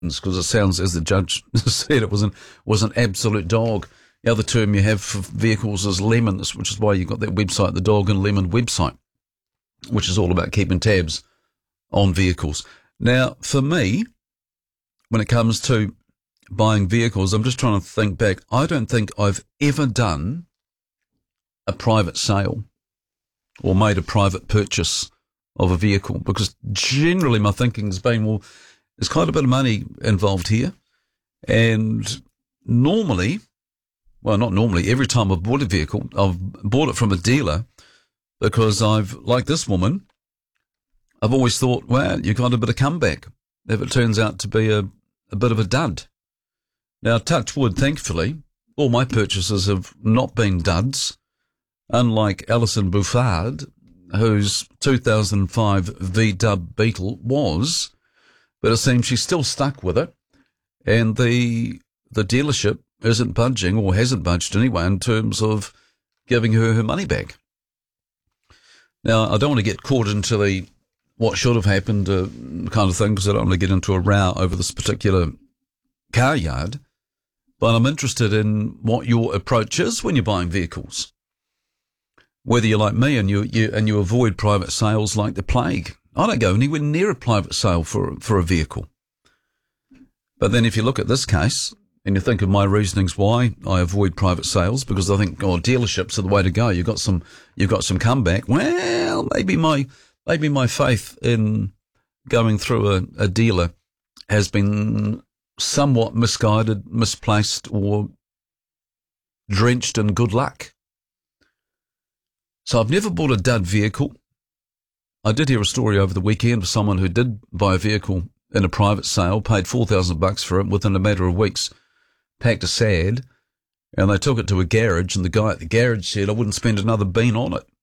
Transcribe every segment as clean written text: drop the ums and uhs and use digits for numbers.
because it sounds, as the judge said, it was an absolute dog. The other term you have for vehicles is lemons, which is why you've got that website, the Dog and Lemon website, which is all about keeping tabs on vehicles. Now, for me, when it comes to buying vehicles, I'm just trying to think back. I don't think I've ever done a private sale or made a private purchase of a vehicle, because generally my thinking has been, well, there's quite a bit of money involved here. And normally, well, not normally, every time I've bought a vehicle, I've bought it from a dealer because like this woman, I've always thought, well, you got a bit of comeback if it turns out to be a bit of a dud. Now, touch wood, thankfully, all my purchases have not been duds, unlike Alison Buffard, whose 2005 VW Beetle was, but it seems she's still stuck with it, and the dealership isn't budging, or hasn't budged anyway, in terms of giving her money back. Now, I don't want to get caught into the what should have happened kind of thing, because I don't want to get into a row over this particular car yard, but I'm interested in what your approach is when you're buying vehicles. Whether you're like me and you avoid private sales like the plague. I don't go anywhere near a private sale for a vehicle. But then if you look at this case and you think of my reasonings why I avoid private sales, because I think, dealerships are the way to go. You've got some comeback. Well, maybe my faith in going through a dealer has been somewhat misguided, misplaced, or drenched in good luck. So I've never bought a dud vehicle. I did hear a story over the weekend of someone who did buy a vehicle in a private sale, paid $4,000 for it within a matter of weeks, packed a sad, and they took it to a garage, and the guy at the garage said, I wouldn't spend another bean on it.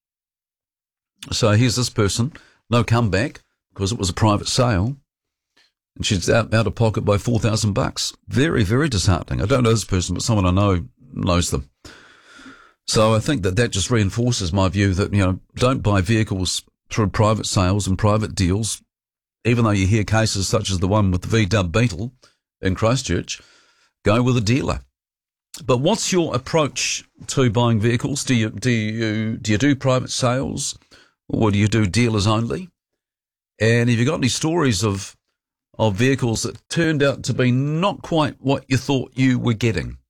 So here's this person, no comeback, because it was a private sale, and she's out of pocket by $4,000. Very, very disheartening. I don't know this person, but someone I know knows them. So I think that just reinforces my view that, don't buy vehicles through private sales and private deals, even though you hear cases such as the one with the VW Beetle in Christchurch. Go with a dealer. But what's your approach to buying vehicles? Do you do private sales, or do you do dealers only? And have you got any stories of vehicles that turned out to be not quite what you thought you were getting?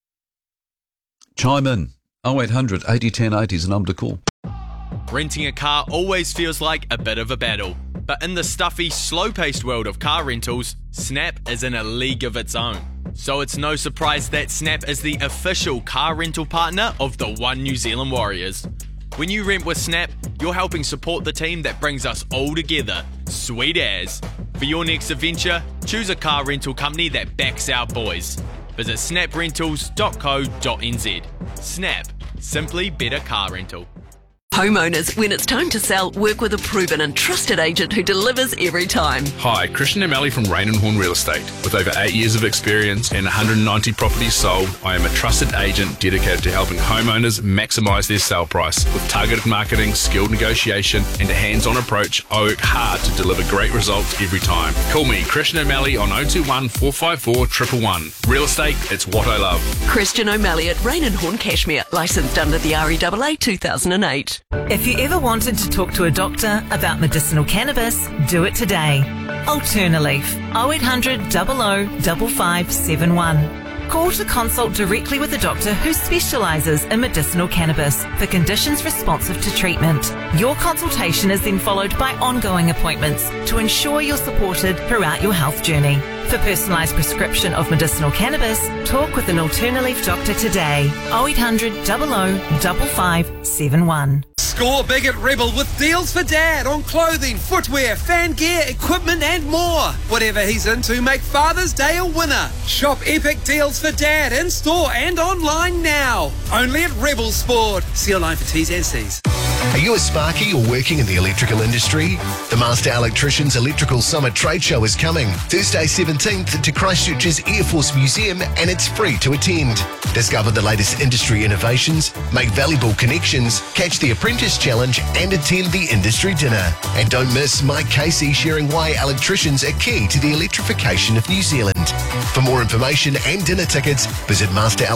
Chime in. 0800 80 10 80 is the number to call. Renting a car always feels like a bit of a battle. But in the stuffy, slow-paced world of car rentals, Snap is in a league of its own. So it's no surprise that Snap is the official car rental partner of the One New Zealand Warriors. When you rent with Snap, you're helping support the team that brings us all together. Sweet as. For your next adventure, choose a car rental company that backs our boys. Visit snaprentals.co.nz. Snap. Simply better car rental. Homeowners, when it's time to sell, work with a proven and trusted agent who delivers every time. Hi, Christian O'Malley from Rain and Horn Real Estate. With over 8 years of experience and 190 properties sold, I am a trusted agent dedicated to helping homeowners maximise their sale price. With targeted marketing, skilled negotiation and a hands-on approach, I work hard to deliver great results every time. Call me, Christian O'Malley, on 021 454 111. Real estate, it's what I love. Christian O'Malley at Rain and Horn Cashmere, licensed under the REAA 2008. If you ever wanted to talk to a doctor about medicinal cannabis, do it today. Alternaleaf, 0800 00 5571. Call to consult directly with a doctor who specialises in medicinal cannabis for conditions responsive to treatment. Your consultation is then followed by ongoing appointments to ensure you're supported throughout your health journey. For personalised prescription of medicinal cannabis, talk with an Alternaleaf doctor today. 0800 00 5571. Score big at Rebel with deals for Dad on clothing, footwear, fan gear, equipment and more. Whatever he's into, make Father's Day a winner. Shop epic deals for Dad in store and online now. Only at Rebel Sport. See online for T's and C's. Are you a sparky or working in the electrical industry? The Master Electricians Electrical Summer Trade Show is coming Thursday 17th to Christchurch's Air Force Museum, and it's free to attend. Discover the latest industry innovations, make valuable connections, catch the Apprentice Challenge and attend the industry dinner. And don't miss Mike Casey sharing why electricians are key to the electrification of New Zealand. For more information and dinner tickets, visit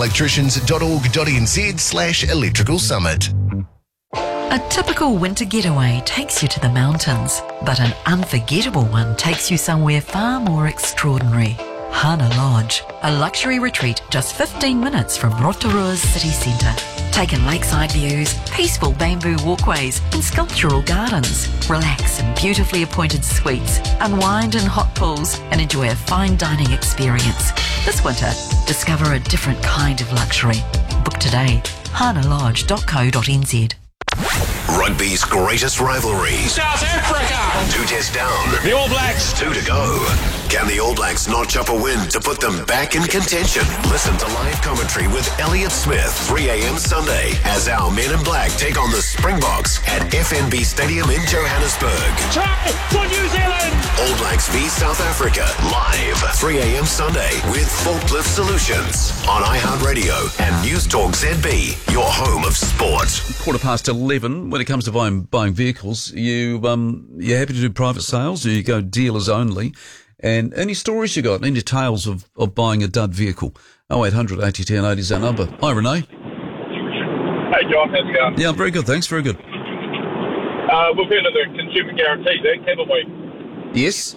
masterelectricians.org.nz/electrical summit. A typical winter getaway takes you to the mountains, but an unforgettable one takes you somewhere far more extraordinary. Hana Lodge, a luxury retreat just 15 minutes from Rotorua's city centre. Take in lakeside views, peaceful bamboo walkways and sculptural gardens. Relax in beautifully appointed suites, unwind in hot pools and enjoy a fine dining experience. This winter, discover a different kind of luxury. Book today, hanalodge.co.nz. Rugby's greatest rivalries. South Africa! 2 tests down. The All Blacks! 2 to go. Can the All Blacks notch up a win to put them back in contention? Listen to live commentary with Elliot Smith, 3 a.m. Sunday, as our Men in Black take on the Springboks at FNB Stadium in Johannesburg. Try for New Zealand! All Blacks v South Africa, live, 3 a.m. Sunday with Forklift Solutions on iHeartRadio and News Talk ZB, your home of sport. 11:15. When it comes to buying vehicles, you're happy to do private sales, or you go dealers only? And any stories you got, any tales of buying a dud vehicle? 0800 80 10 80 is our number. Hi, Renee. Hey, John, how's it going? Yeah, very good, thanks, very good. We've heard of the Consumer Guarantees Act, haven't we? Yes.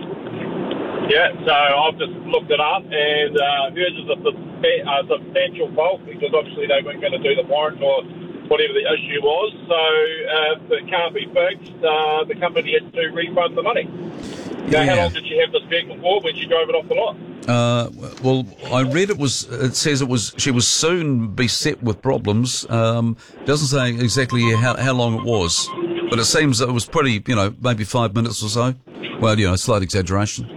Yeah, so I've just looked it up, and hers is a substantial fault, because obviously they weren't going to do the warrant or whatever the issue was. So if it can't be fixed, the company has to refund the money. Now, how long did she have this vehicle for when she drove it off the lot? Well, I read it says she was soon beset with problems. Doesn't say exactly how long it was, but it seems that it was pretty, maybe 5 minutes or so. Well, slight exaggeration.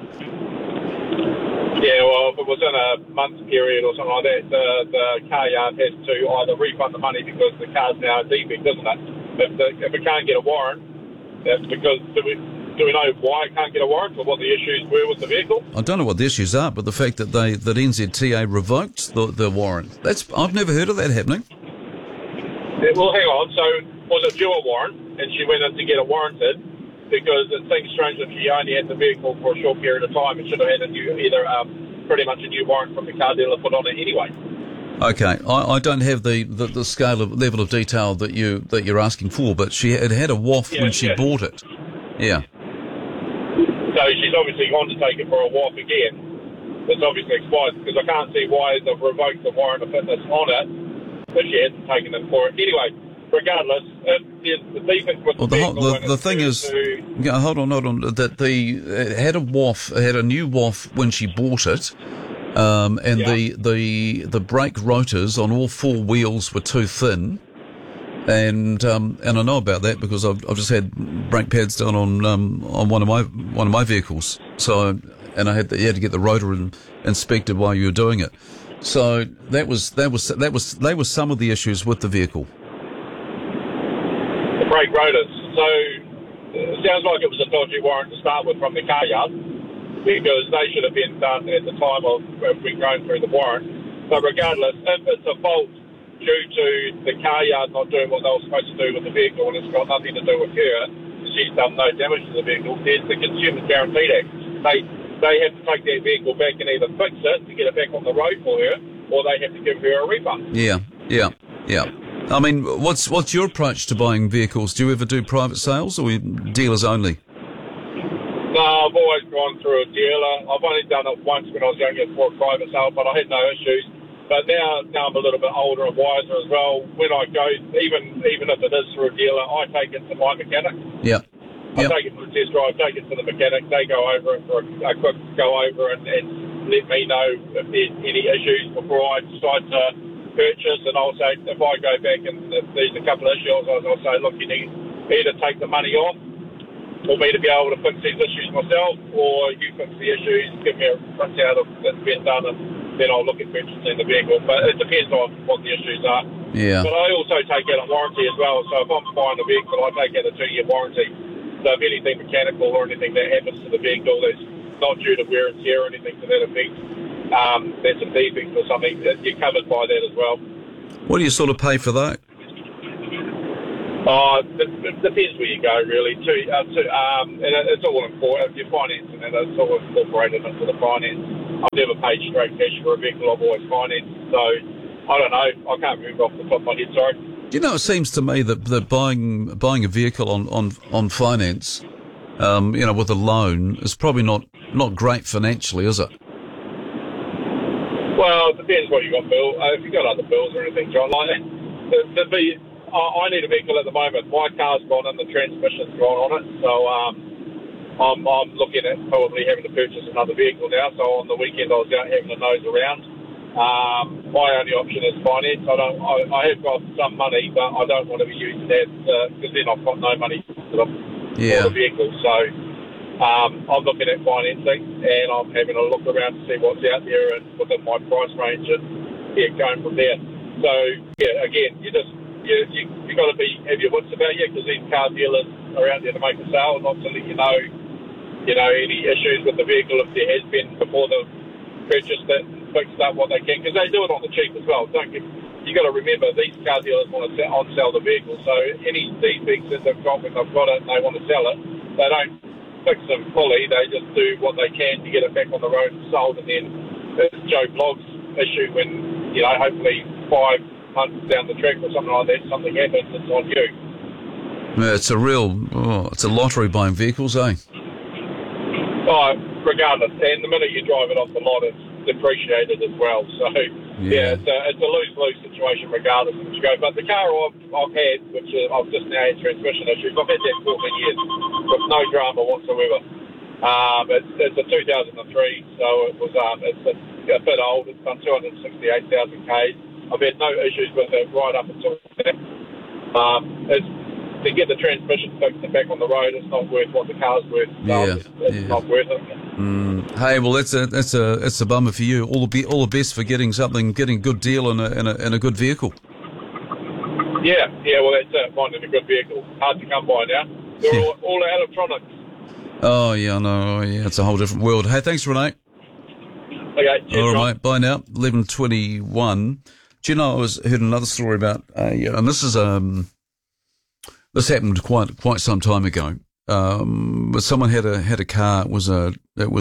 Yeah, well, if it was in a month period or something like that, the car yard has to either refund the money because the car's now a defect, isn't it? If it can't get a warrant, that's because... Do we know why it can't get a warrant, or what the issues were with the vehicle? I don't know what the issues are, but the fact that NZTA revoked the warrant, I've never heard of that happening. Yeah, well, hang on. So was it due a warrant, and she went in to get it warranted? Because it seems strange that she only had the vehicle for a short period of time and should have had pretty much a new warrant from the car dealer put on it anyway. Okay, I don't have the scale of level of detail that you're asking for, but she had a WAF when she bought it. Yeah. So she's obviously gone to take it for a WAF again. It's obviously expired, because I can't see why they've revoked the warrant of fitness on it if she hasn't taken it for it. Anyway, regardless, there's the defect with the vehicle. The thing is, hold on, that it had a WAF, it had a new WAF when she bought it, and the brake rotors on all 4 wheels were too thin. And I know about that because I've just had brake pads done on one of my vehicles. So, and you had to get the rotor inspected while you were doing it. So they were some of the issues with the vehicle. The brake rotors. So it sounds like it was a dodgy warrant to start with from the car yard, because they should have been done at the time of we going through the warrant. But regardless, if it's a fault due to the car yard not doing what they were supposed to do with the vehicle, and it's got nothing to do with her, she's done no damage to the vehicle, there's the Consumer Guaranteed Act. They have to take their vehicle back and either fix it to get it back on the road for her, or they have to give her a refund. Yeah. I mean, what's your approach to buying vehicles? Do you ever do private sales or dealers only? No, I've always gone through a dealer. I've only done it once when I was going to get for a private sale, but I had no issues. But now I'm a little bit older and wiser as well. When I go, even if it is through a dealer, I take it to my mechanic. Yeah. I take it for a test drive, take it to the mechanic. They go over it for a quick go over and let me know if there's any issues before I decide to purchase. And I'll say, if I go back and if there's a couple of issues, I'll say, look, you need either take the money off for me to be able to fix these issues myself, or you fix the issues, give me a printout of it's been done, and then I'll look at purchasing the vehicle. But it depends on what the issues are. Yeah. But I also take out a warranty as well. So if I'm buying a vehicle, I take out a 2-year warranty. So if anything mechanical or anything that happens to the vehicle that's not due to wear and tear or anything to that effect, that's a defect or something, you're covered by that as well. What do you sort of pay for that? It depends where you go, really. And it's all important. If you're financing it, it's all incorporated into the finance. I've never paid straight cash for a vehicle. I've always financed. So I don't know. I can't remember off the top of my head. Sorry. Do you know? It seems to me that buying a vehicle on finance, with a loan, is probably not great financially, is it? Well, it depends what you got, Bill. If you got other bills or anything, John, like I need a vehicle at the moment. My car's gone and the transmission's gone on it, so I'm looking at probably having to purchase another vehicle now. So on the weekend I was out having a nose around. My only option is finance. I have got some money, but I don't want to be using that because then I've got no money for the vehicle. So I'm looking at financing, and I'm having a look around to see what's out there and within my price range, and going from there. So again, you got to have your wits about you, because these car dealers are out there to make a sale, not to let you know any issues with the vehicle if there has been before they've purchased it and fixed up what they can, because they do it on the cheap as well. You got to remember, these car dealers want to on-sell the vehicle, so any defects that they've got when they've got it and they want to sell it, they don't fix them fully. They just do what they can to get it back on the road and sold, and then it's Joe Blogg's issue when hopefully 5 months down the track or something like that, something happens, it's on you. Yeah, it's it's a lottery buying vehicles, eh? Regardless, and the minute you drive it off the lot, it's depreciated as well. So it's a lose-lose situation regardless of which you go. But the car I've had, which I've just now had transmission issues, I've had that 14 years with no drama whatsoever. It's a 2003, so it was it's a bit old. It's done 268,000 k's. I've had no issues with it right up until that. To get the transmission fixed and back on the road, it's not worth what the car's worth. It's not worth it. Hey, well, that's a bummer for you. All the best for getting a good deal in a good vehicle. Yeah. Well, that's it. Finding a good vehicle hard to come by now. They're all electronics. Oh yeah, I know. Yeah, it's a whole different world. Hey, thanks, Renee. Okay. Cheers, all right, bye now. 11:21. Do you know, I heard another story about, and this is this happened quite some time ago. But someone had a car. It was a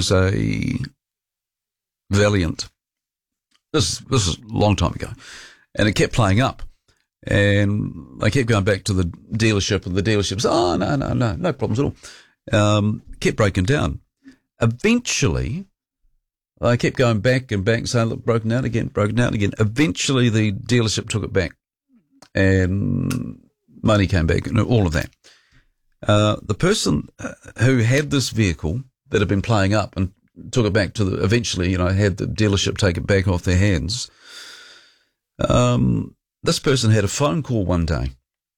Valiant. This is a long time ago, and it kept playing up, and they kept going back to the dealership, and the dealership said, "Oh no problems at all." Kept breaking down. Eventually, I kept going back and saying, "Look, broken out again." Eventually, the dealership took it back, and money came back, and all of that. The person who had this vehicle that had been playing up and took it back to eventually, had the dealership take it back off their hands. This person had a phone call one day,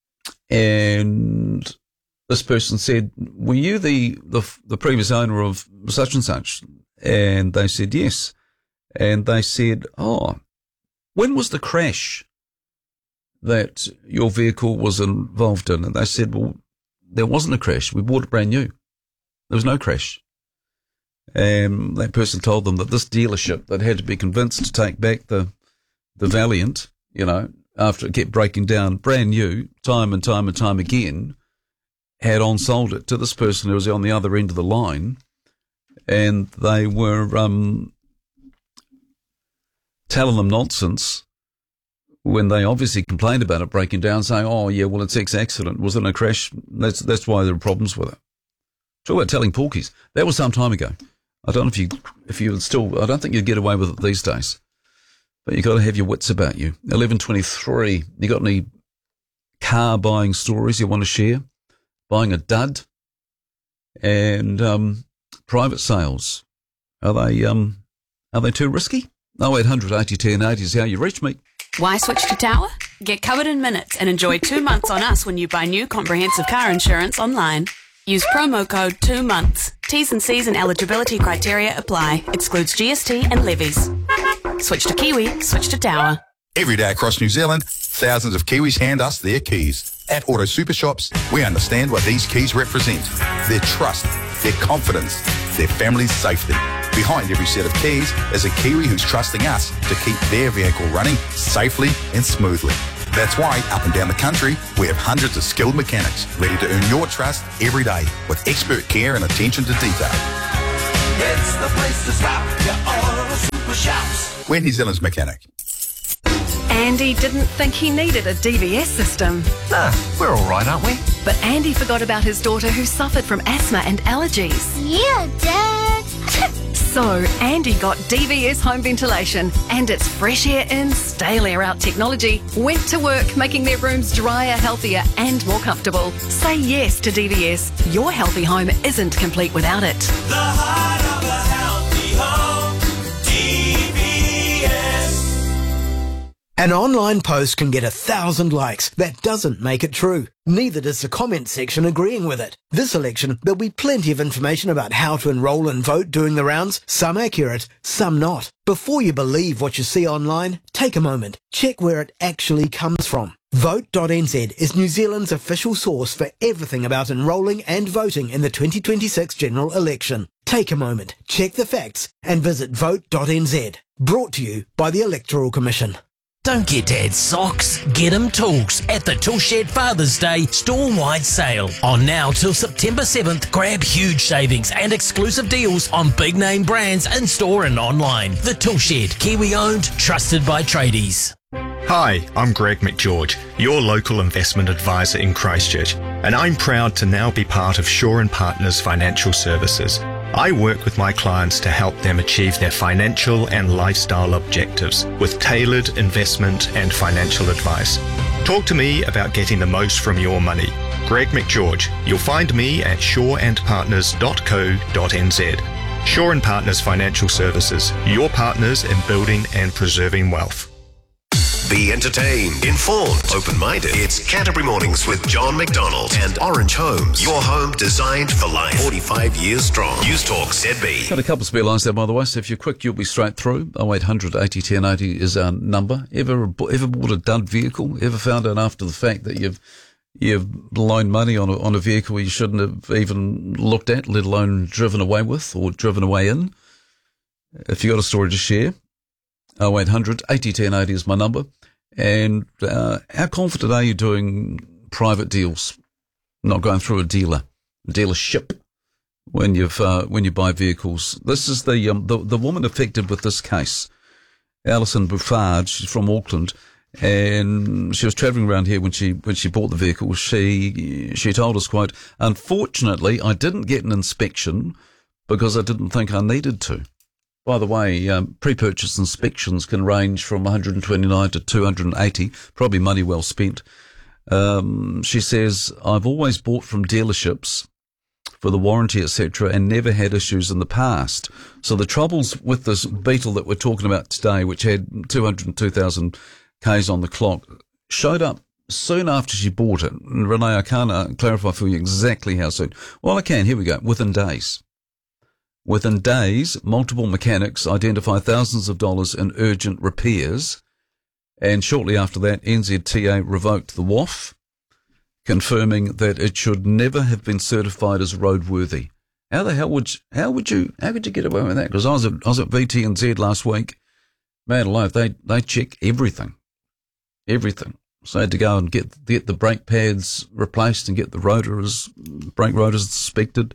and this person said, "Were you the previous owner of such and such?" And they said yes. And they said, "Oh, when was the crash that your vehicle was involved in?" And they said, "Well, there wasn't a crash. We bought it brand new. There was no crash." And that person told them that this dealership that had to be convinced to take back the Valiant, after it kept breaking down brand new time and time again, had on-sold it to this person who was on the other end of the line, and they were telling them nonsense when they obviously complained about it breaking down, saying, "Oh yeah, well, it's ex-accident. Was it a crash? That's why there were problems with it." Talk about telling porkies. That was some time ago. I don't know if you would still. I don't think you'd get away with it these days. But you got to have your wits about you. 11:23. You got any car buying stories you want to share? Buying a dud, and private sales. Are they too risky? 0800 80 10 80 is how you reach me. Why switch to Tower? Get covered in minutes and enjoy 2 months on us when you buy new comprehensive car insurance online. Use promo code 2 months. T's and C's and eligibility criteria apply. Excludes GST and levies. Switch to Kiwi. Switch to Tower. Every day across New Zealand, Thousands of Kiwis hand us their keys. At Auto Super Shops, we understand what these keys represent. Their trust, their confidence, their family's safety. Behind every set of keys is a Kiwi who's trusting us to keep their vehicle running safely and smoothly. That's why, up and down the country, we have hundreds of skilled mechanics ready to earn your trust every day with expert care and attention to detail. It's the place to stop, your Auto Super Shops. We're New Zealand's mechanic. Andy didn't think he needed a DVS system. Nah, we're all right, aren't we? But Andy forgot about his daughter who suffered from asthma and allergies. Yeah, Dad. So Andy got DVS home ventilation and its fresh air in, stale air out technology went to work making their rooms drier, healthier and more comfortable. Say yes to DVS. Your healthy home isn't complete without it. The heart of a healthy home, DVS. An online post can get 1,000 likes. That doesn't make it true. Neither does the comment section agreeing with it. This election, there'll be plenty of information about how to enrol and vote doing the rounds, some accurate, some not. Before you believe what you see online, take a moment. Check where it actually comes from. Vote.nz is New Zealand's official source for everything about enrolling and voting in the 2026 general election. Take a moment, check the facts, and visit vote.nz. Brought to you by the Electoral Commission. Don't get Dad socks, get him tools at the Toolshed Father's Day store-wide sale. On now till September 7th, grab huge savings and exclusive deals on big-name brands in-store and online. The Toolshed, Kiwi-owned, trusted by tradies. Hi, I'm Greg McGeorge, your local investment advisor in Christchurch, and I'm proud to now be part of Shaw & Partners Financial Services. I work with my clients to help them achieve their financial and lifestyle objectives with tailored investment and financial advice. Talk to me about getting the most from your money. Greg McGeorge. You'll find me at shawandpartners.co.nz. Shaw & Partners Financial Services, your partners in building and preserving wealth. Be entertained, informed, open-minded. It's Canterbury Mornings with John McDonald and Orange Homes. Your home designed for life. 45 years strong. News Talk ZB. Got a couple of spare lines there, by the way, so if you're quick, you'll be straight through. 0800 80 1080 is our number. Ever bought a dud vehicle? Ever found out after the fact that you've loaned money on a vehicle you shouldn't have even looked at, let alone driven away with or driven away in? If you got a story to share, 0800 80 1080 is my number. And how confident are you doing private deals, not going through a dealership when you buy vehicles? This is the woman affected with this case, Alison Buffard. She's from Auckland, and she was travelling around here when she bought the vehicle. She told us, quote, "Unfortunately, I didn't get an inspection because I didn't think I needed to." By the way, pre-purchase inspections can range from 129 to 280, probably money well spent. She says, "I've always bought from dealerships for the warranty, etc., and never had issues in the past." So the troubles with this Beetle that we're talking about today, which had 202,000 Ks on the clock, showed up soon after she bought it. And Renee, I can't clarify for you exactly how soon. Well, I can. Here we go. Within days. Within days, multiple mechanics identify thousands of dollars in urgent repairs, and shortly after that, NZTA revoked the WAF, confirming that it should never have been certified as roadworthy. How the hell how could you get away with that? Because I was at VT&Z last week. Man alive, they check everything. So I had to go and get the brake pads replaced and get the brake rotors inspected.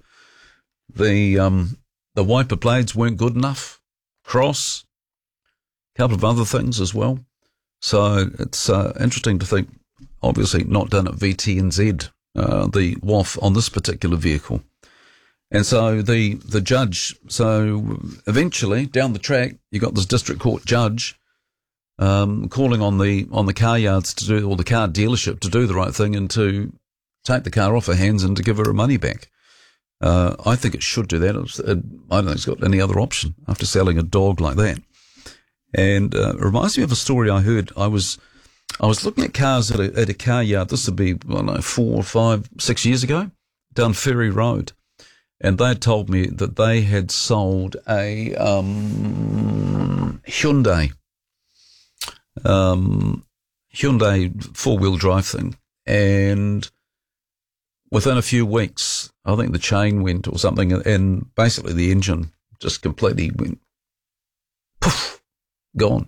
The wiper blades weren't good enough. A couple of other things as well. So it's interesting to think, obviously not done at VT&Z, the WAF on this particular vehicle. And so the judge, so eventually down the track, you got this district court judge calling on the car yards to do, or the car dealership to do the right thing and to take the car off her hands and to give her her money back. I think it should do that. I don't think it's got any other option after selling a dog like that. And it reminds me of a story I heard. I was looking at cars at a car yard. This would be, I don't know, 4, 5, 6 years ago, down Ferry Road. And they had told me that they had sold a Hyundai four-wheel drive thing, and within a few weeks, I think the chain went or something, and basically the engine just completely went poof, gone.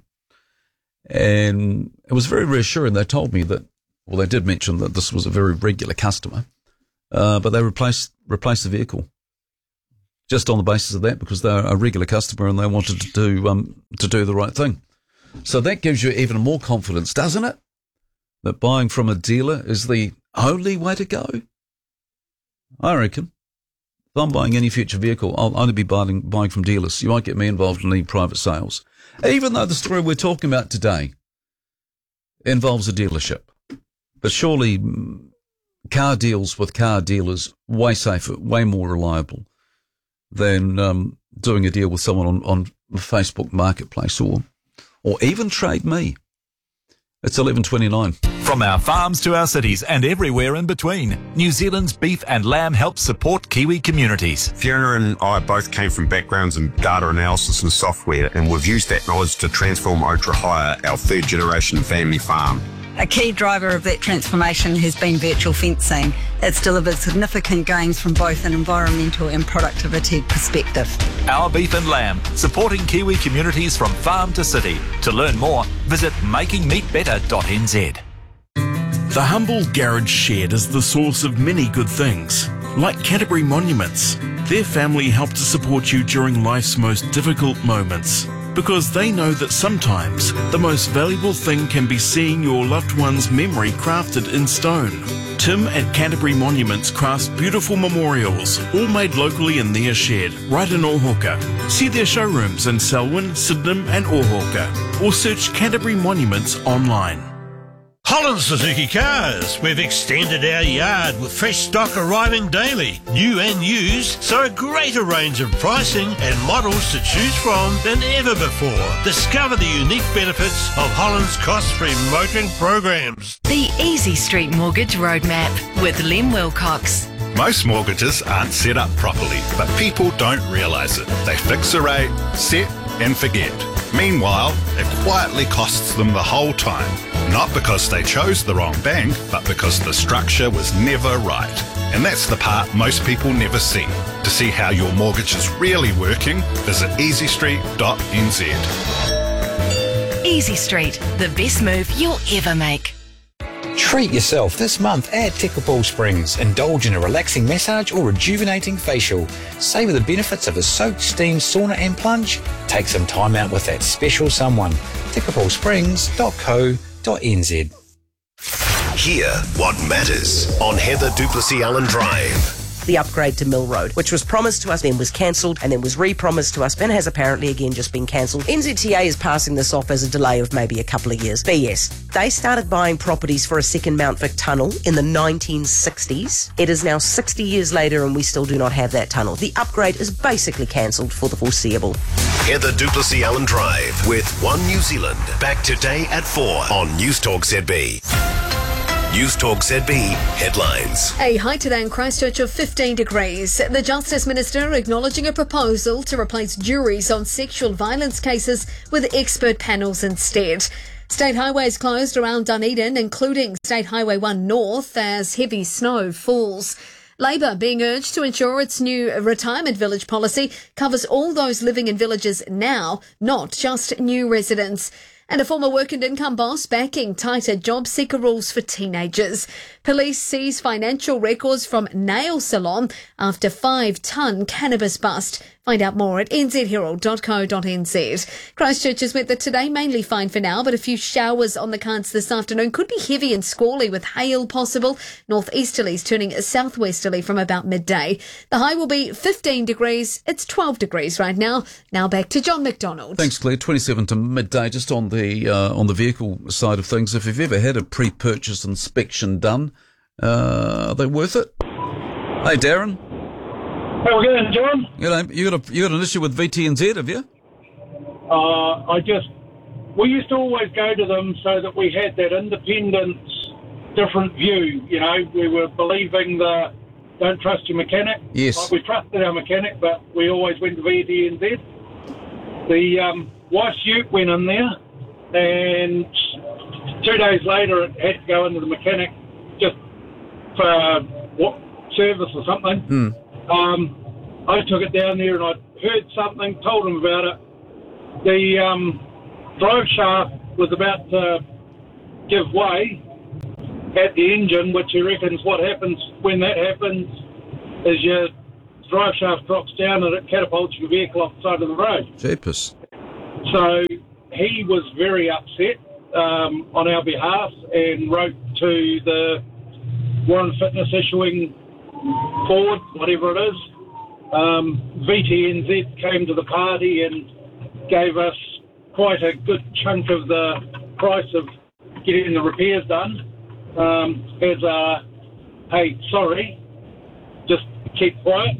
And it was very reassuring. They told me that, well, they did mention that this was a very regular customer, but they replaced the vehicle just on the basis of that, because they're a regular customer and they wanted to do the right thing. So that gives you even more confidence, doesn't it? That buying from a dealer is the only way to go. I reckon. If I'm buying any future vehicle, I'll only be buying from dealers. You won't get me involved in any private sales. Even though the story we're talking about today involves a dealership. But surely car deals with car dealers, way safer, way more reliable than doing a deal with someone on Facebook Marketplace or even Trade Me. It's 11:29. From our farms to our cities and everywhere in between, New Zealand's Beef and Lamb helps support Kiwi communities. Fiona and I both came from backgrounds in data analysis and software, and we've used that knowledge to transform Otra Hire, our third-generation family farm. A key driver of that transformation has been virtual fencing. It's delivered significant gains from both an environmental and productivity perspective. Our Beef and Lamb, supporting Kiwi communities from farm to city. To learn more, visit makingmeatbetter.nz. The humble garage shed is the source of many good things, like Canterbury Monuments. Their family help to support you during life's most difficult moments, because they know that sometimes the most valuable thing can be seeing your loved one's memory crafted in stone. Tim at Canterbury Monuments crafts beautiful memorials, all made locally in their shed, right in Ōhoka. See their showrooms in Selwyn, Sydenham and Ōhoka, or search Canterbury Monuments online. Holland Suzuki Cars. We've extended our yard with fresh stock arriving daily, new and used, so a greater range of pricing and models to choose from than ever before. Discover the unique benefits of Holland's cost-free motoring programs. The Easy Street Mortgage Roadmap with Lem Wilcox. Most mortgages aren't set up properly, but people don't realise it. They fix a rate, set and forget. Meanwhile, it quietly costs them the whole time. Not because they chose the wrong bank, but because the structure was never right. And that's the part most people never see. To see how your mortgage is really working, visit easystreet.nz. Easy Street, the best move you'll ever make. Treat yourself this month at Tekapō Springs. Indulge in a relaxing massage or rejuvenating facial. Savour the benefits of a soak, steam, sauna and plunge. Take some time out with that special someone. tekapōsprings.co.nz. Hear what matters on Heather Duplessis Allen Drive. The upgrade to Mill Road, which was promised to us, then was cancelled, and then was re-promised to us, and has apparently again just been cancelled. NZTA is passing this off as a delay of maybe a couple of years. BS. They started buying properties for a second Mount Vic tunnel in the 1960s. It is now 60 years later and we still do not have that tunnel. The upgrade is basically cancelled for the foreseeable. Heather Duplessis Allen Drive with One New Zealand. Back today at 4 on News Talk ZB. News Talk ZB headlines. A high today in Christchurch of 15 degrees. The Justice Minister acknowledging a proposal to replace juries on sexual violence cases with expert panels instead. State highways closed around Dunedin, including State Highway 1 North, as heavy snow falls. Labour being urged to ensure its new retirement village policy covers all those living in villages now, not just new residents. And a former work and income boss backing tighter job seeker rules for teenagers. Police seize financial records from nail salon after 5-ton cannabis bust. Find out more at nzherald.co.nz. Christchurch has met that today mainly fine for now, but a few showers on the cards this afternoon. Could be heavy and squally with hail possible. Northeasterlies turning southwesterly from about midday. The high will be 15 degrees. It's 12 degrees right now. Now back to John McDonald. Thanks, Claire. 27 to midday. Just on the vehicle side of things, if you've ever had a pre-purchase inspection done, are they worth it? Hey, Darren. How we going, John? You got an issue with VTNZ, have you? We used to always go to them so that we had that independent, different view. You know, we were believing that don't trust your mechanic. Yes. Like we trusted our mechanic, but we always went to VTNZ. The wife's ute went in there and 2 days later, it had to go into the mechanic just for service or something. I took it down there and I heard something, told him about it. The drive shaft was about to give way at the engine, which he reckons what happens when that happens is your drive shaft drops down and it catapults your vehicle off the side of the road. Jeepers. So he was very upset on our behalf and wrote to the Warren Fitness issuing Ford, whatever it is. VTNZ came to the party and gave us quite a good chunk of the price of getting the repairs done. As a, hey, sorry, just keep quiet.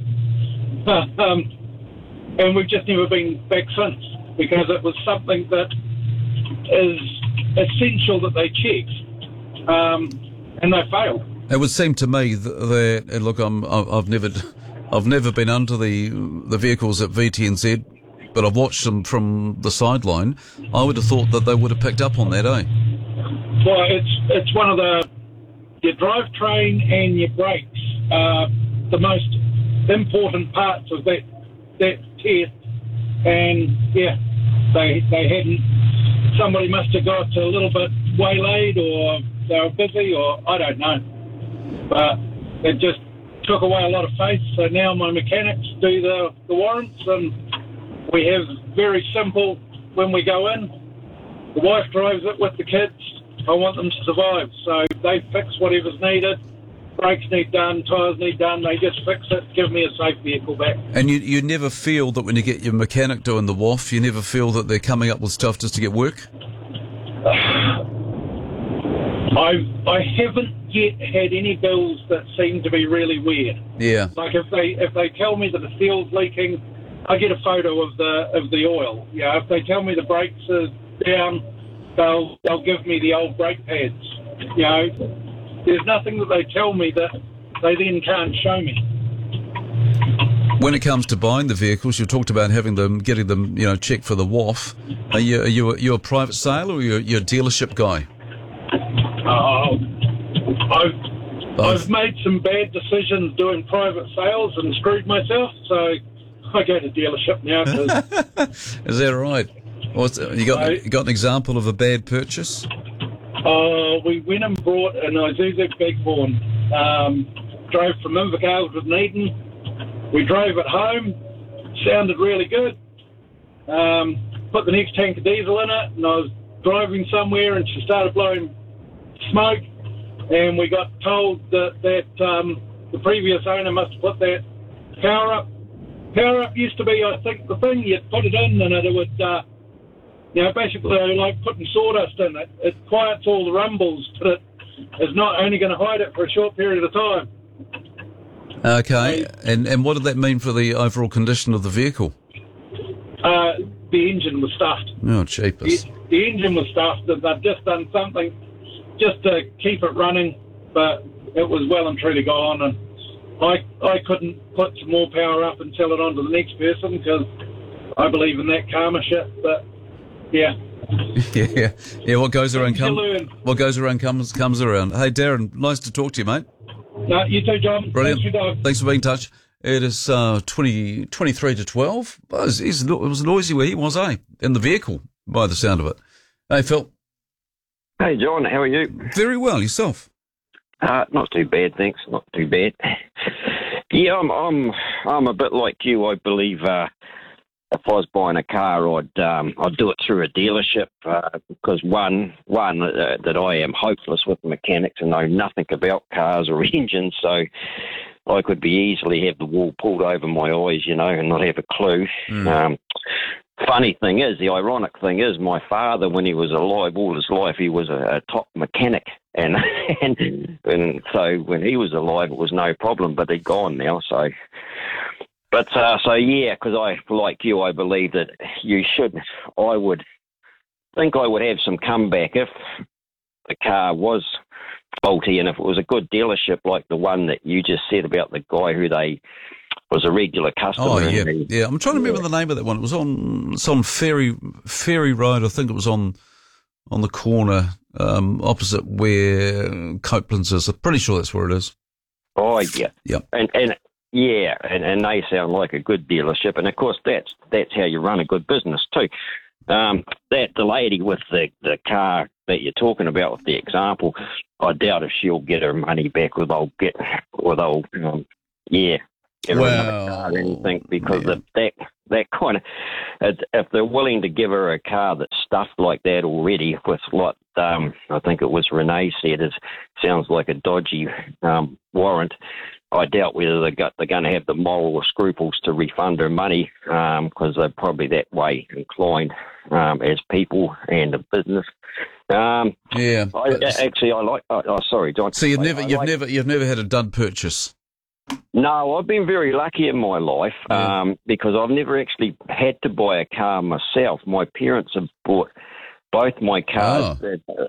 And we've just never been back since, because it was something that is essential that they check, and they failed. It would seem to me that look, I've never been under the vehicles at VTNZ, but I've watched them from the sideline. I would have thought that they would have picked up on that, eh? Well, it's one of your drivetrain and your brakes are the most important parts of that test, and yeah, they hadn't. Somebody must have got a little bit waylaid, or they were busy, or I don't know. But it just took away a lot of faith. So now my mechanics do the warrants, and we have very simple when we go in. The wife drives it with the kids. I want them to survive, so they fix whatever's needed. Brakes need done, tyres need done. They just fix it, give me a safe vehicle back. And you never feel that when you get your mechanic doing the WAF, you never feel that they're coming up with stuff just to get work? I haven't yet had any bills that seem to be really weird. Yeah. Like if they tell me that the seal's leaking, I get a photo of the oil. Yeah. If they tell me the brakes are down, they'll give me the old brake pads. You know, there's nothing that they tell me that they then can't show me. When it comes to buying the vehicles, you talked about getting them, checked for the WAF. Are you a private sale, or you're a dealership guy? I've made some bad decisions doing private sales and screwed myself, so I go to dealership now. Is that right? You got an example of a bad purchase? We went and bought an Isuzu Bighorn. Drove from Invercargill to Needham. We drove it home. Sounded really good. Put the next tank of diesel in it, and I was driving somewhere, and she started blowing smoke. And we got told that the previous owner must have put that power up. Power up used to be, I think, the thing you'd put it in, and it would. Basically like putting sawdust in it. It quiets all the rumbles, but it is not only going to hide it for a short period of time. Okay, and what did that mean for the overall condition of the vehicle? The engine was stuffed. Oh, jeepers. The engine was stuffed, and they've just done something just to keep it running, but it was well and truly gone, and I couldn't put some more power up and sell it on to the next person, because I believe in that karma shit, but... Yeah. Yeah. What goes around comes around. Hey, Darren, nice to talk to you, mate. No, you too, John. Brilliant. Thanks for being in touch. It is 23 to 12. It was noisy where he was, in the vehicle, by the sound of it. Hey, Phil. Hey, John. How are you? Very well. Yourself? Not too bad, thanks. Not too bad. Yeah, I'm a bit like you. I believe. If I was buying a car, I'd do it through a dealership because one that I am hopeless with mechanics and know nothing about cars or engines, so I could easily have the wool pulled over my eyes, and not have a clue. Funny thing is, the ironic thing is, my father, when he was alive all his life, he was a top mechanic, and so when he was alive, it was no problem, but he's gone now, so. But, because I, like you, I believe that I would think I would have some comeback if the car was faulty, and if it was a good dealership like the one that you just said about the guy who was a regular customer. Oh, yeah. I'm trying to remember the name of that one. It's on Ferry Road. I think it was on on the corner opposite where Copeland's is. I'm pretty sure that's where it is. Oh, yeah. Yep. And they sound like a good dealership. And, of course, that's how you run a good business, too. The lady with the car that you're talking about with the example, I doubt if she'll get her money back with get her another car or anything, because of that kind of, if they're willing to give her a car that's stuffed like that already with what I think it was Renee said, it sounds like a dodgy warrant. I doubt whether they're going to have the moral scruples to refund her money, because they're probably that way inclined as people and a business. Sorry, John. So you've never had a dud purchase. No, I've been very lucky in my life because I've never actually had to buy a car myself. My parents have bought both my cars.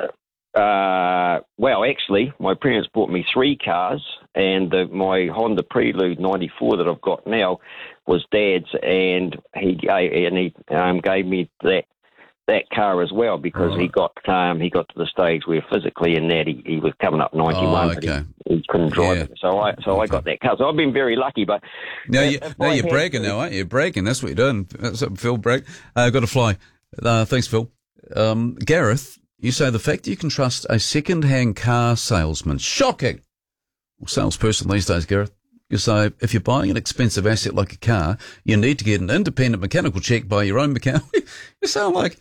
Actually, my parents bought me 3 cars, and my Honda Prelude 94 that I've got now was Dad's, and he gave me that car as well, because he got to the stage where physically in that he was coming up 91, but he couldn't drive it. So I got that car. So I've been very lucky. But now you're bragging now, aren't you? You're bragging. That's what you're doing. That's what Phil brag. Got to fly. Thanks, Phil. Gareth, you say the fact that you can trust a second-hand car salesman, shocking. Well, salesperson these days, Gareth. You say if you're buying an expensive asset like a car, you need to get an independent mechanical check by your own mechanic. You sound like,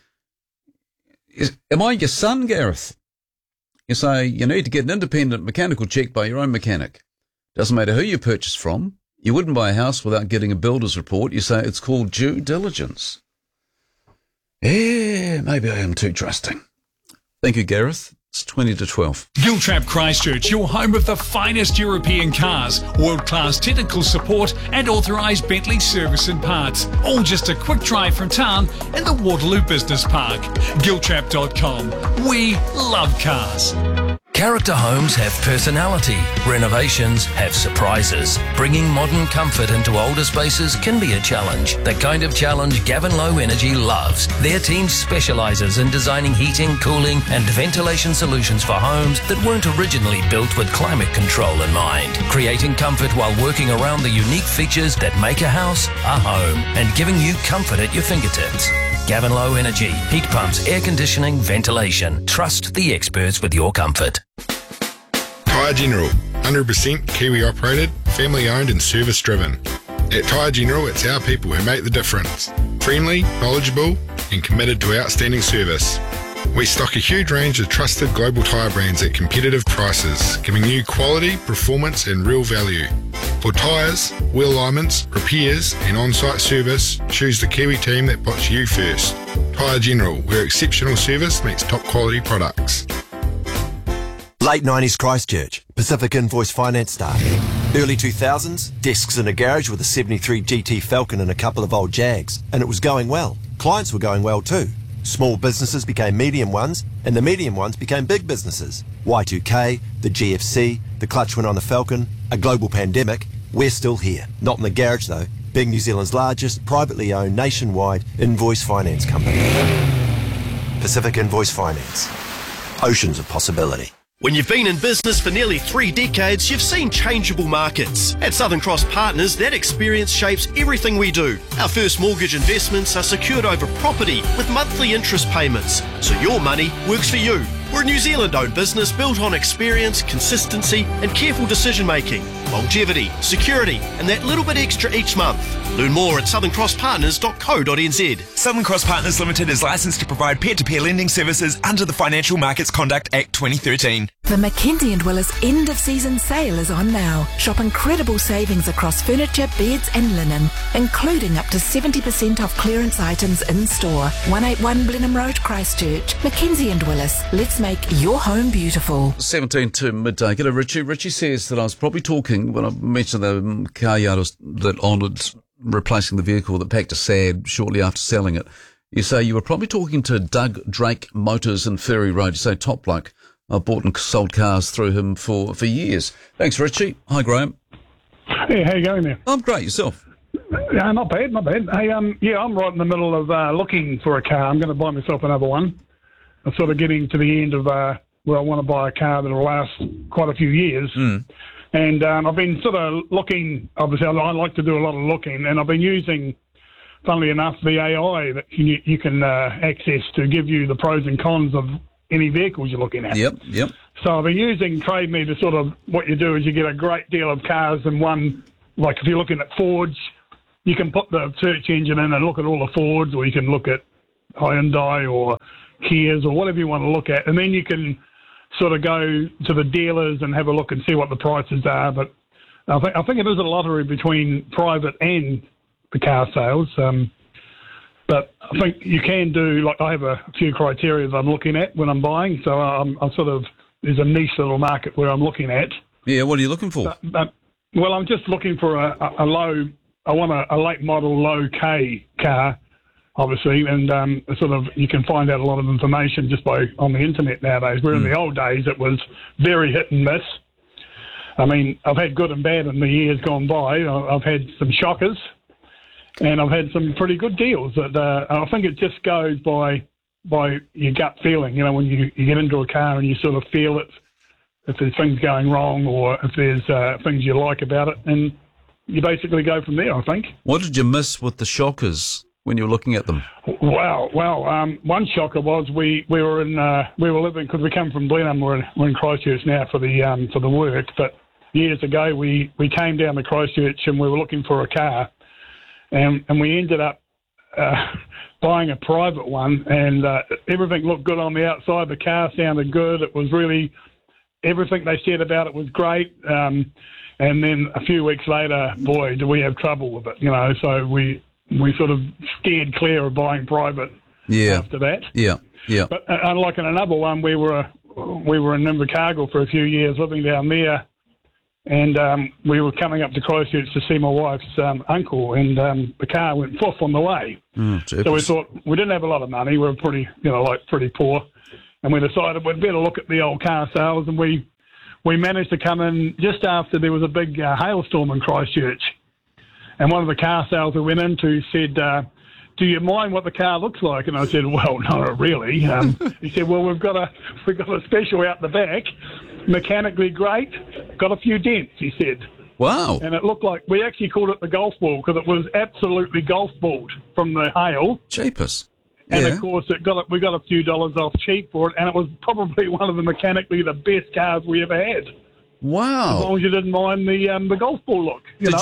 am I your son, Gareth? You say you need to get an independent mechanical check by your own mechanic. Doesn't matter who you purchase from. You wouldn't buy a house without getting a builder's report. You say it's called due diligence. Yeah, maybe I am too trusting. Thank you, Gareth. It's 20 to 12. Giltrap Christchurch, your home of the finest European cars, world-class technical support and authorised Bentley service and parts. All just a quick drive from town in the Waterloo Business Park. Giltrap.com. We love cars. Character homes have personality. Renovations have surprises. Bringing modern comfort into older spaces can be a challenge. The kind of challenge Gavin Low Energy loves. Their team specialises in designing heating, cooling and ventilation solutions for homes that weren't originally built with climate control in mind. Creating comfort while working around the unique features that make a house a home and giving you comfort at your fingertips. Gavin Low Energy. Heat pumps, air conditioning, ventilation. Trust the experts with your comfort. Tyre General. 100% Kiwi operated, family owned and service driven. At Tyre General, it's our people who make the difference. Friendly, knowledgeable and committed to outstanding service. We stock a huge range of trusted global tyre brands at competitive prices, giving you quality, performance and real value. For tyres, wheel alignments, repairs and on-site service, choose the Kiwi team that puts you first. Tyre General, where exceptional service meets top quality products. Late 90s Christchurch, Pacific Invoice Finance staff. Early 2000s, desks in a garage with a 73 GT Falcon and a couple of old Jags. And it was going well. Clients were going well too. Small businesses became medium ones, and the medium ones became big businesses. Y2K, the GFC, the clutch went on the Falcon, a global pandemic. We're still here. Not in the garage though. Being New Zealand's largest, privately owned, nationwide invoice finance company. Pacific Invoice Finance. Oceans of possibility. When you've been in business for nearly 3 decades, you've seen changeable markets. At Southern Cross Partners, that experience shapes everything we do. Our first mortgage investments are secured over property with monthly interest payments, so your money works for you. We're a New Zealand-owned business built on experience, consistency and careful decision-making, longevity, security and that little bit extra each month. Learn more at southernCrossPartners.co.nz. Southern Cross Partners Limited is licensed to provide peer-to-peer lending services under the Financial Markets Conduct Act 2013. The Mackenzie & Willis end-of-season sale is on now. Shop incredible savings across furniture, beds and linen, including up to 70% off clearance items in store. 181 Blenheim Road, Christchurch. Mackenzie & Willis. Let's make your home beautiful. 17 to midday. G'day, Richie. Richie says that I was probably talking, when I mentioned the car yard that honoured replacing the vehicle that packed a sad shortly after selling it. You say you were probably talking to Doug Drake Motors in Ferry Road. You say top bloke. I've bought and sold cars through him for years. Thanks, Richie. Hi, Graham. Hey, how you going there? I'm great. Yourself? Not bad, not bad. Hey, I'm right in the middle of looking for a car. I'm going to buy myself another one. I'm sort of getting to the end of where I want to buy a car that'll last quite a few years. And I've been sort of looking, obviously I like to do a lot of looking, and I've been using, funnily enough, the AI that you can access to give you the pros and cons of any vehicles you're looking at. Yep. So I've been using Trade Me to sort of, what you do is you get a great deal of cars in one, like if you're looking at Fords, you can put the search engine in and look at all the Fords, or you can look at Hyundai or Kias or whatever you want to look at, and then you can sort of go to the dealers and have a look and see what the prices are. But I think it is a lottery between private and the car sales. But I think you can do, like I have a few criteria that I'm looking at when I'm buying. So I'm sort of, there's a niche little market where I'm looking at. Yeah, what are you looking for? Well, I'm just looking for a low, I want a late model low K car, obviously, and sort of you can find out a lot of information just on the internet nowadays. Where in the old days it was very hit and miss. I mean, I've had good and bad in the years gone by. I've had some shockers, and I've had some pretty good deals. That I think it just goes by your gut feeling. You know, when you get into a car and you sort of feel it, if there's things going wrong or if there's things you like about it, and you basically go from there, I think. What did you miss with the shockers when you were looking at them? Well, one shocker was we were living, because we come from Blenheim, we're in Christchurch now for the work, but years ago we came down to Christchurch and we were looking for a car, and we ended up buying a private one, and everything looked good on the outside. The car sounded good. It was really, everything they said about it was great. And then a few weeks later, boy, do we have trouble with it, you know. So we sort of steered clear of buying private after that. Yeah. But unlike in another one, we were in Invercargill for a few years, living down there, and we were coming up to Christchurch to see my wife's uncle, and the car went fluff on the way. So we thought, we didn't have a lot of money. We were pretty poor, and we decided we'd better look at the old car sales, and we managed to come in just after there was a big hailstorm in Christchurch. And one of the car sales we went into said, do you mind what the car looks like? And I said, well, not really. He said, well, we've got a special out the back, mechanically great, got a few dents, he said. Wow. And it looked like, we actually called it the golf ball because it was absolutely golf balled from the hail. Cheapest. And of course, we got a few dollars off cheap for it, and it was probably one of the mechanically the best cars we ever had. Wow! As long as you didn't mind the golf ball look.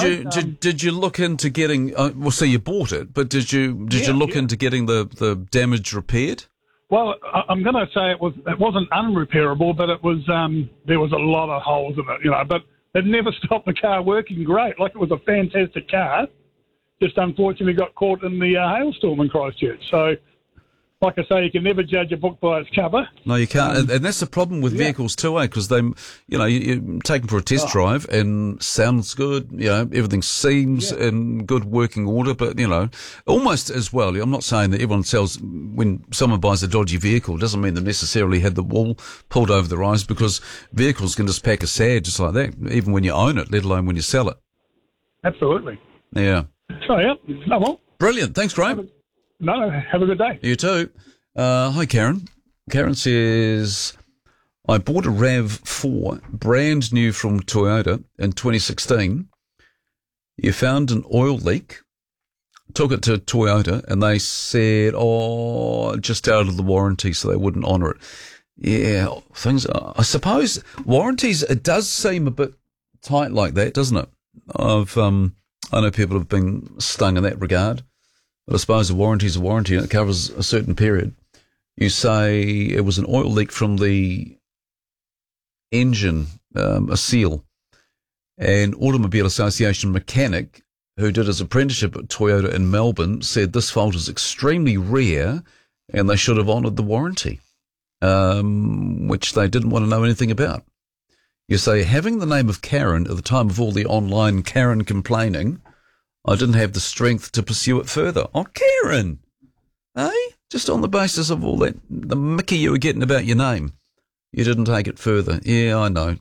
Did you look into getting? Well, so you bought it, but did you look into getting the damage repaired? Well, I'm going to say it wasn't unrepairable, but it was there was a lot of holes in it, you know. But it never stopped the car working great. Like, it was a fantastic car. Just unfortunately got caught in the hailstorm in Christchurch. So, like I say, you can never judge a book by its cover. No, you can't. And that's the problem with vehicles too, because they, you know, you take them for a test drive and sounds good, you know, everything seems in good working order, but, you know, almost as well, I'm not saying that everyone sells, when someone buys a dodgy vehicle, doesn't mean they necessarily had the wool pulled over their eyes, because vehicles can just pack a sad just like that, even when you own it, let alone when you sell it. Absolutely. Yeah. So, no, well. Brilliant. Thanks, Graham. Have a good day. You too. Hi, Karen. Karen says, I bought a RAV4, brand new from Toyota in 2016. You found an oil leak, took it to Toyota, and they said, just out of the warranty, so they wouldn't honour it. Yeah, things, I suppose, warranties, it does seem a bit tight like that, doesn't it? I know people have been stung in that regard. But I suppose a warranty is a warranty and it covers a certain period. You say it was an oil leak from the engine, a seal. An Automobile Association mechanic who did his apprenticeship at Toyota in Melbourne said this fault is extremely rare and they should have honoured the warranty, which they didn't want to know anything about. You say, having the name of Karen at the time of all the online Karen complaining, I didn't have the strength to pursue it further. Oh, Karen! Eh? Just on the basis of all that, the mickey you were getting about your name. You didn't take it further. Yeah, I know.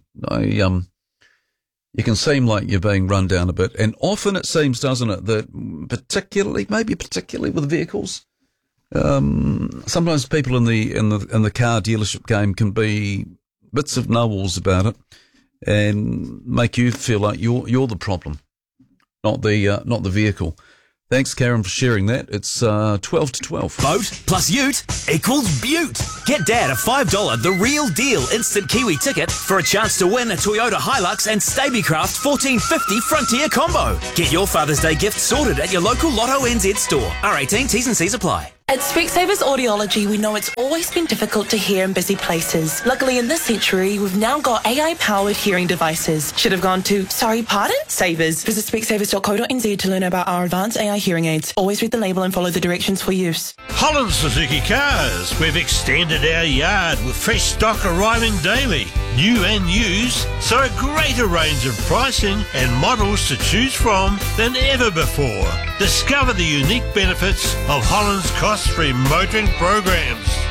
You can seem like you're being run down a bit. And often it seems, doesn't it, that particularly with vehicles, Sometimes people in the car dealership game can be bits of know-alls about it and make you feel like you're the problem, not the vehicle. Thanks, Karen, for sharing that. It's 12 to 12. Boat plus ute equals beaut. Get Dad a $5 The Real Deal instant Kiwi ticket for a chance to win a Toyota Hilux and Stabicraft 1450 Frontier combo. Get your Father's Day gift sorted at your local Lotto NZ store. R18 T's and C's apply. At Specsavers Audiology, we know it's always been difficult to hear in busy places. Luckily, in this century, we've now got AI-powered hearing devices. Should have gone to, sorry, pardon? Savers. Visit specsavers.co.nz to learn about our advanced AI hearing aids. Always read the label and follow the directions for use. Holland Suzuki Cars. We've extended our yard with fresh stock arriving daily. New and used, so a greater range of pricing and models to choose from than ever before. Discover the unique benefits of Holland's cost-free motoring programs.